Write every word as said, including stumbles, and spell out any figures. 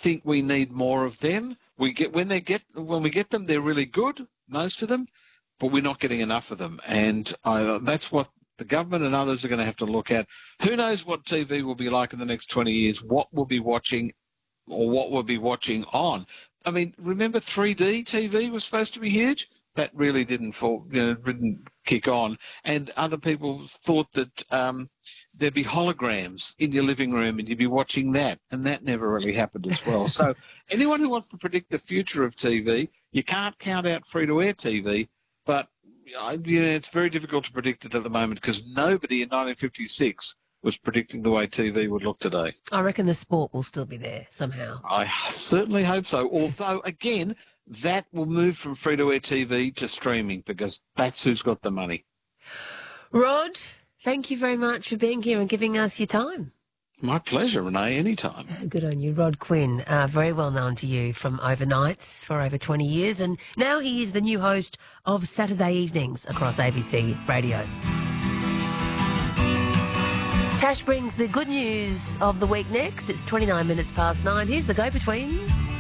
think we need more of them. We get when they get when we get them, they're really good, most of them, but we're not getting enough of them, and I, that's what the government and others are going to have to look at. Who knows what T V will be like in the next twenty years? What we'll be watching, or what we'll be watching on. I mean, remember three D T V was supposed to be huge? That really didn't fall, you know, didn't kick on. And other people thought that um, there'd be holograms in your living room and you'd be watching that, and that never really happened as well. So anyone who wants to predict the future of T V, you can't count out free-to-air T V, but uh, you know, it's very difficult to predict it at the moment because nobody in nineteen fifty-six was predicting the way T V would look today. I reckon the sport will still be there somehow. I certainly hope so, although, again, that will move from free-to-air T V to streaming because that's who's got the money. Rod, thank you very much for being here and giving us your time. My pleasure, Renee, anytime. Good on you. Rod Quinn, uh, very well known to you from Overnights for over twenty years, and now he is the new host of Saturday evenings across A B C Radio. Tash brings the good news of the week next. It's twenty-nine minutes past nine. Here's the Go-Betweens.